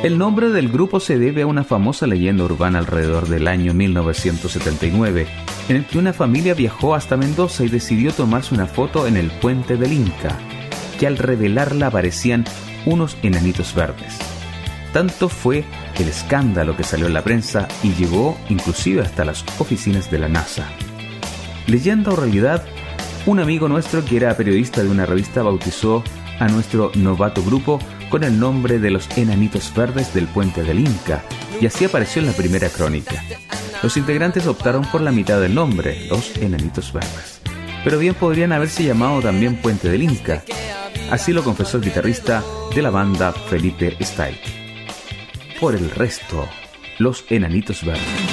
El nombre del grupo se debe a una famosa leyenda urbana alrededor del año 1979, en el que una familia viajó hasta Mendoza y decidió tomarse una foto en el puente del Inca, que al revelarla aparecían unos enanitos verdes. Tanto fue el escándalo que salió en la prensa y llegó inclusive hasta las oficinas de la NASA. Leyenda o realidad, un amigo nuestro que era periodista de una revista bautizó a nuestro novato grupo con el nombre de los Enanitos Verdes del Puente del Inca, y así apareció en la primera crónica. Los integrantes optaron por la mitad del nombre, los Enanitos Verdes, pero bien podrían haberse llamado también Puente del Inca. Así lo confesó el guitarrista de la banda, Felipe Stike. Por el resto, los Enanitos Verdes.